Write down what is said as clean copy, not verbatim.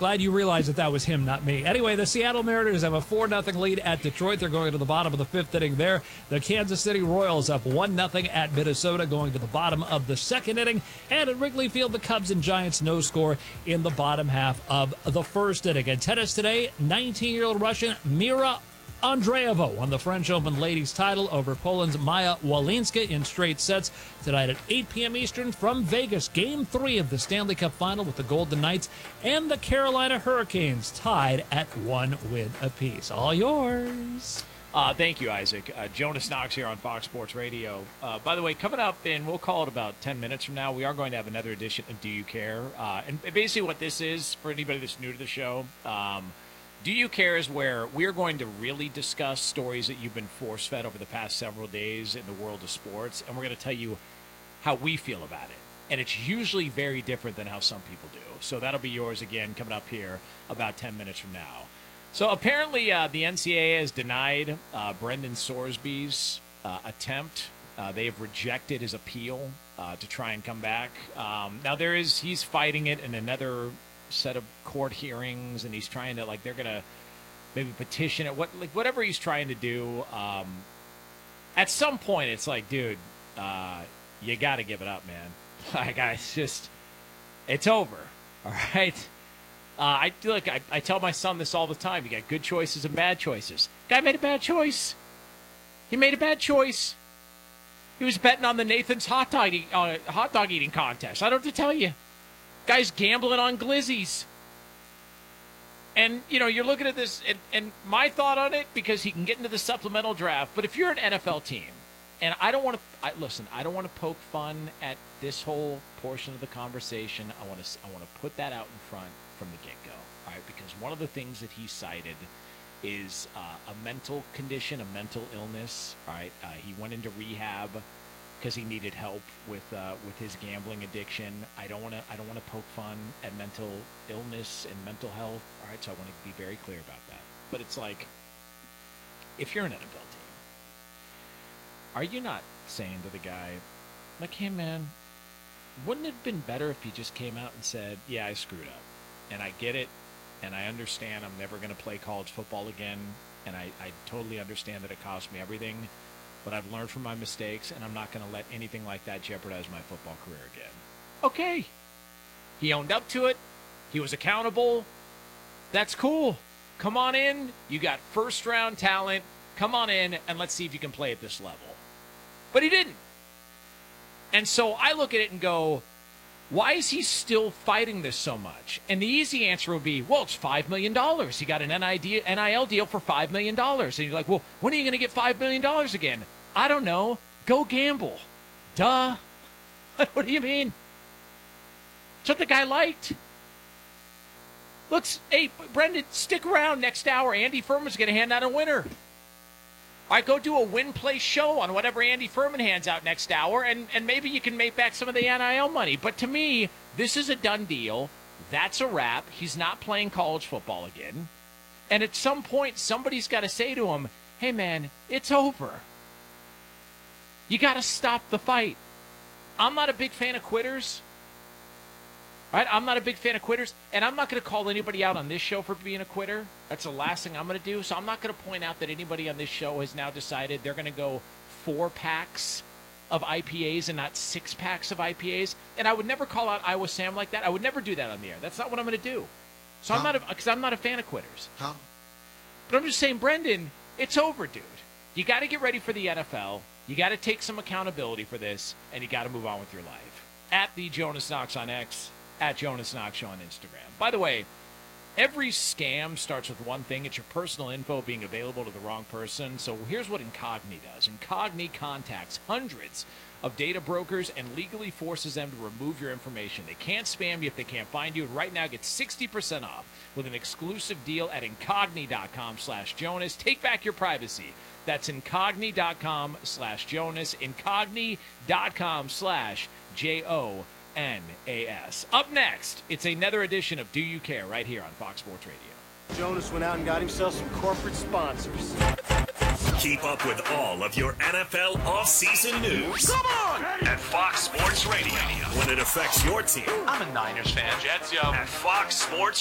Glad you realized that was him, not me. Anyway, the Seattle Mariners have a 4-0 lead at Detroit. They're going to the bottom of the fifth inning there. The Kansas City Royals up 1-0 at Minnesota, going to the bottom of the second inning. And at Wrigley Field, the Cubs and Giants no score in the bottom half of the first inning. In tennis today, 19-year-old Russian Mira Andreeva won the French Open ladies title over Poland's Maja Walinska in straight sets tonight at 8 p.m. Eastern from Vegas. Game 3 of the Stanley Cup Final with the Golden Knights and the Carolina Hurricanes tied at 1 win apiece. All yours. Thank you, Isaac. Jonas Knox here on Fox Sports Radio. By the way, coming up in, we'll call it about 10 minutes from now, we are going to have another edition of Do You Care? And basically what this is, for anybody that's new to the show, Do You Care is where we're going to really discuss stories that you've been force-fed over the past several days in the world of sports, and we're going to tell you how we feel about it. And it's usually very different than how some people do. So that'll be yours again coming up here about 10 minutes from now. So apparently the NCAA has denied Brendan Sorsby's attempt. They have rejected his appeal to try and come back. Now he's fighting it in another set of court hearings, and he's trying to, they're gonna maybe petition it, whatever he's trying to do. At some point it's like, dude, you gotta give it up, man. It's over. All right. I tell my son this all the time. You got good choices and bad choices. Guy made a bad choice. He made a bad choice. He was betting on the Nathan's hot dog eating contest. I don't have to tell you. Guy's gambling on glizzies. And, you're looking at this, and my thought on it, because he can get into the supplemental draft, but if you're an NFL team, and I don't want to poke fun at this whole portion of the conversation. I want to put that out in front from the get-go, all right? Because one of the things that he cited is a mental condition, a mental illness, all right? He went into rehab because he needed help with his gambling addiction. I don't want to poke fun at mental illness and mental health. All right, so I want to be very clear about that. But it's like, if you're an NFL team, are you not saying to the guy, like, hey man, wouldn't it have been better if you just came out and said, yeah, I screwed up, and I get it, and I understand I'm never going to play college football again, and I totally understand that it cost me everything. But I've learned from my mistakes, and I'm not going to let anything like that jeopardize my football career again. Okay. He owned up to it. He was accountable. That's cool. Come on in. You got first-round talent. Come on in, and let's see if you can play at this level. But he didn't. And so I look at it and go, why is he still fighting this so much? And the easy answer would be, well, it's $5 million. He got an NIL deal for $5 million. And you're like, well, when are you going to get $5 million again? I don't know. Go gamble. Duh. What do you mean? That's what the guy liked. Hey, Brendan, stick around next hour. Andy Furman's going to hand out a winner. All right, go do a win-play show on whatever Andy Furman hands out next hour, and maybe you can make back some of the NIL money. But to me, this is a done deal. That's a wrap. He's not playing college football again. And at some point, somebody's got to say to him, hey, man, it's over. You got to stop the fight. I'm not a big fan of quitters. Right? I'm not a big fan of quitters, and I'm not going to call anybody out on this show for being a quitter. That's the last thing I'm going to do. So I'm not going to point out that anybody on this show has now decided they're going to go 4 packs of IPAs and not 6 packs of IPAs. And I would never call out Iowa Sam like that. I would never do that on the air. That's not what I'm going to do. So I'm not a fan of quitters. But I'm just saying, Brendan, it's over, dude. You got to get ready for the NFL. You got to take some accountability for this, and you got to move on with your life. At the Jonas Knox on X. At Jonas Knox Show on Instagram. By the way, every scam starts with one thing. It's your personal info being available to the wrong person. So here's what Incogni does. Incogni contacts hundreds of data brokers and legally forces them to remove your information. They can't spam you if they can't find you. And right now, get 60% off with an exclusive deal at Incogni.com/Jonas. Take back your privacy. That's Incogni.com/Jonas. Incogni.com/JONAS. Up next, it's another edition of Do You Care right here on Fox Sports Radio. Jonas went out and got himself some corporate sponsors. Keep up with all of your NFL offseason news. Come on! At Fox Sports Radio. When it affects your team. I'm a Niners fan. Jets, yo. At Fox Sports